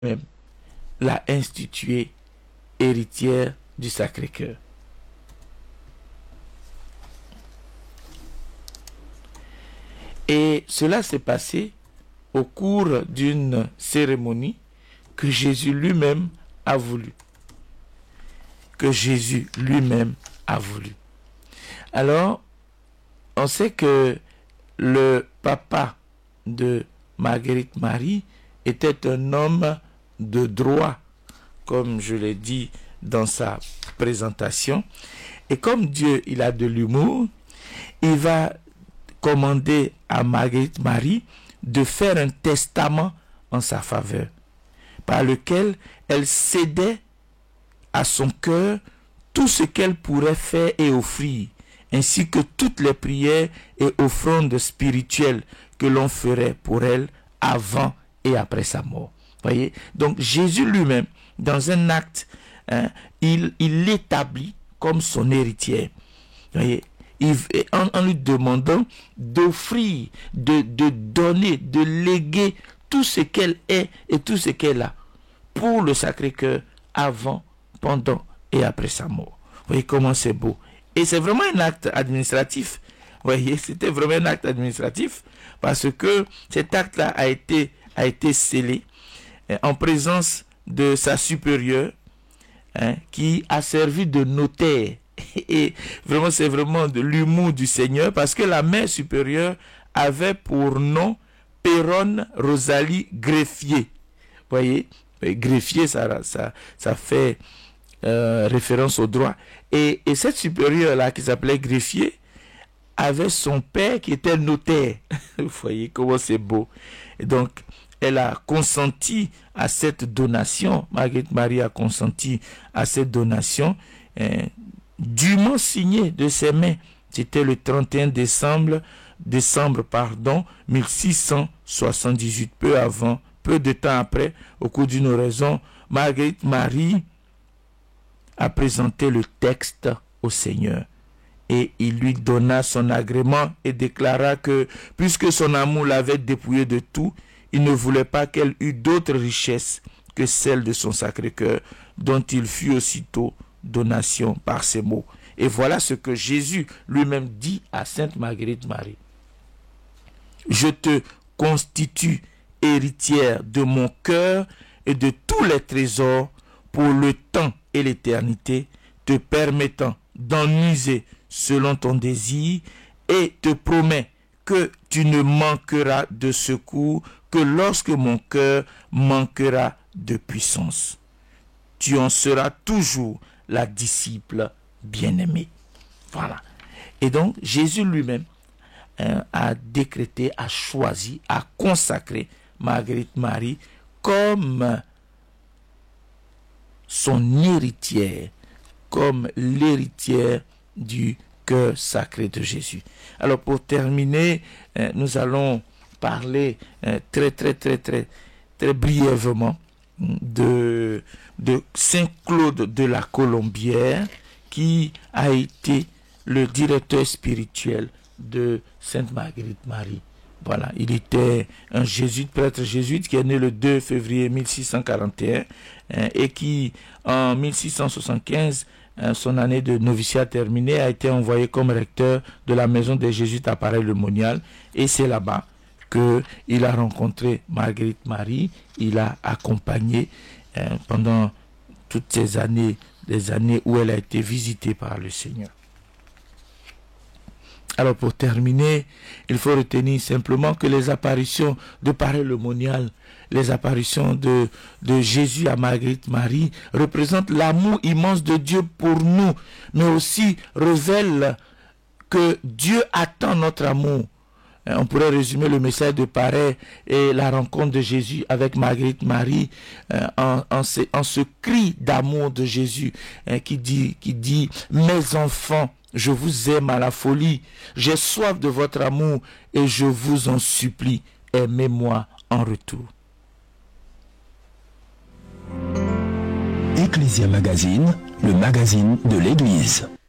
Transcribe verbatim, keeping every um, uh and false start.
même l'a instituée héritière du Sacré-Cœur. Et cela s'est passé au cours d'une cérémonie que Jésus lui-même a voulu. Que Jésus lui-même a voulu. Alors, on sait que le papa de Marguerite Marie était un homme de droit, comme je l'ai dit dans sa présentation. Et comme Dieu, il a de l'humour, il va commander à Marguerite Marie de faire un testament en sa faveur, par lequel elle cédait à son cœur tout ce qu'elle pourrait faire et offrir, ainsi que toutes les prières et offrandes spirituelles que l'on ferait pour elle avant et après sa mort. Voyez? Donc Jésus lui-même, dans un acte, hein, il, il l'établit comme son héritière. Voyez? Il, en, en lui demandant d'offrir, de, de donner, de léguer tout ce qu'elle est et tout ce qu'elle a pour le Sacré-Cœur avant, pendant et après sa mort. Vous voyez comment c'est beau. Et c'est vraiment un acte administratif. Vous voyez, c'était vraiment un acte administratif parce que cet acte-là a été, a été scellé eh, en présence de sa supérieure hein, qui a servi de notaire. Et vraiment, c'est vraiment de l'humour du Seigneur parce que la mère supérieure avait pour nom Péronne Rosalie Greffier. Vous voyez, greffier, ça, ça, ça fait euh, référence au droit. Et, et cette supérieure-là, qui s'appelait Greffier, avait son père qui était notaire. Vous voyez comment c'est beau. Et donc, elle a consenti à cette donation. Marguerite Marie a consenti à cette donation, hein, dûment signée de ses mains. C'était le trente et un décembre, décembre pardon, mille six cent soixante-dix-huit, peu avant, peu de temps après, au cours d'une oraison, Marguerite Marie a présenté le texte au Seigneur. Et il lui donna son agrément et déclara que, puisque son amour l'avait dépouillé de tout, il ne voulait pas qu'elle eût d'autres richesses que celles de son Sacré-Cœur, dont il fut aussitôt donation par ces mots. Et voilà ce que Jésus lui-même dit à Sainte Marguerite Marie. Je te constitue héritière de mon cœur et de tous les trésors pour le temps et l'éternité, te permettant d'en user selon ton désir, et te promets que tu ne manqueras de secours que lorsque mon cœur manquera de puissance. Tu en seras toujours la disciple bien-aimée. Voilà. Et donc, Jésus lui-même hein, a décrété, a choisi, a consacré Marguerite Marie comme son héritière, comme l'héritière du cœur sacré de Jésus. Alors pour terminer, euh, nous allons parler euh, très très très très très brièvement de, de Saint Claude de la Colombière, qui a été le directeur spirituel de Sainte Marguerite Marie. Voilà, il était un jésuite, prêtre jésuite, qui est né le deux février mille six cent quarante et un hein, et qui, en mille six cent soixante-quinze, hein, son année de noviciat terminée, a été envoyé comme recteur de la maison des jésuites à Paray-le-Monial. Et c'est là-bas qu'il a rencontré Marguerite Marie. Il a accompagné hein, pendant toutes ces années, des années où elle a été visitée par le Seigneur. Alors pour terminer, il faut retenir simplement que les apparitions de Paray-le-Monial, les apparitions de, de Jésus à Marguerite Marie représentent l'amour immense de Dieu pour nous, mais aussi révèlent que Dieu attend notre amour. On pourrait résumer le message de Paray et la rencontre de Jésus avec Marguerite Marie euh, en, en, ce, en ce cri d'amour de Jésus hein, qui dit, qui dit « Mes enfants, je vous aime à la folie, j'ai soif de votre amour et je vous en supplie, aimez-moi en retour. » Ecclesia Magazine, le magazine de l'Église.